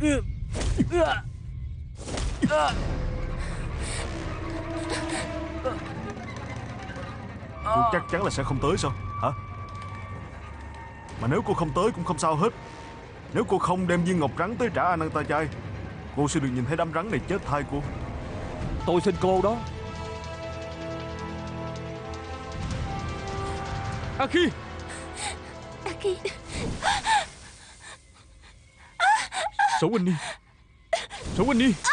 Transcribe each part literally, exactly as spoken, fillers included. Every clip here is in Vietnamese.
Cô chắc chắn là sẽ không tới sao hả? Mà nếu cô không tới cũng không sao hết. Nếu cô không đem viên ngọc rắn tới trả Anantachai, cô sẽ được nhìn thấy đám rắn này chết thay cô. Tôi xin cô đó. Aki, Aki, Sổ Huynh đi. Sổ Huynh đi.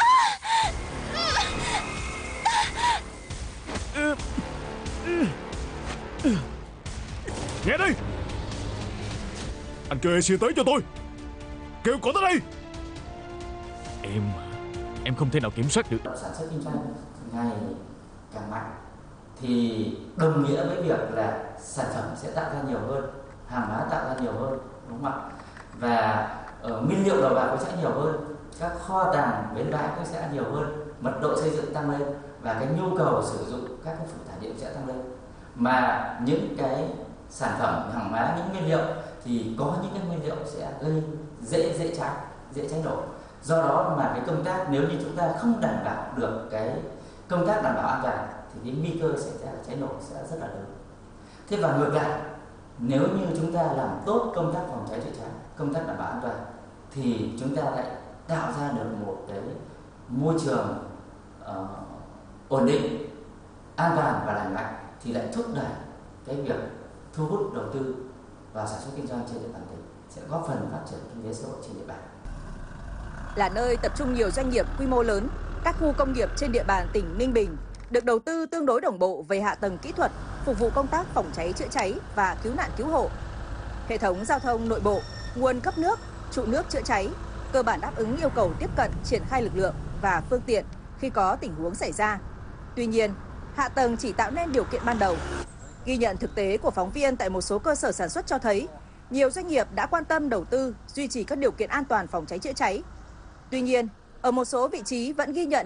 Nghe đây, anh kêu Asia tới cho tôi. Kêu cổ tới đây. Em Em không thể nào kiểm soát được. Sản xuất kinh doanh ngày càng mạnh thì đồng nghĩa với việc là sản phẩm sẽ tạo ra nhiều hơn, hàng hóa tạo ra nhiều hơn, đúng không ạ? Và ở nguyên liệu đầu vào cũng sẽ nhiều hơn, các kho tàng bến bãi cũng sẽ nhiều hơn, mật độ xây dựng tăng lên và cái nhu cầu sử dụng các cái phụ tải điện sẽ tăng lên. Mà những cái sản phẩm hàng hóa, những nguyên liệu thì có những cái nguyên liệu sẽ gây dễ dễ cháy, dễ cháy nổ. Do đó mà cái công tác, nếu như chúng ta không đảm bảo được cái công tác đảm bảo an toàn thì cái nguy cơ xảy ra cháy nổ sẽ rất là lớn. Thế và ngược lại, nếu như chúng ta làm tốt công tác phòng cháy chữa cháy, công tác đảm bảo an toàn thì chúng ta lại tạo ra được một cái môi trường uh, ổn định, an toàn và lành mạnh thì lại thúc đẩy cái việc thu hút đầu tư vào sản xuất kinh doanh trên địa bàn tỉnh, sẽ góp phần phát triển kinh tế xã hội trên địa bàn. Là nơi tập trung nhiều doanh nghiệp quy mô lớn, các khu công nghiệp trên địa bàn tỉnh Ninh Bình được đầu tư tương đối đồng bộ về hạ tầng kỹ thuật, phục vụ công tác phòng cháy chữa cháy và cứu nạn cứu hộ. Hệ thống giao thông nội bộ, nguồn cấp nước, trụ nước chữa cháy cơ bản đáp ứng yêu cầu tiếp cận, triển khai lực lượng và phương tiện khi có tình huống xảy ra. Tuy nhiên, hạ tầng chỉ tạo nên điều kiện ban đầu. Ghi nhận thực tế của phóng viên tại một số cơ sở sản xuất cho thấy, nhiều doanh nghiệp đã quan tâm đầu tư duy trì các điều kiện an toàn phòng cháy chữa cháy. Tuy nhiên, ở một số vị trí vẫn ghi nhận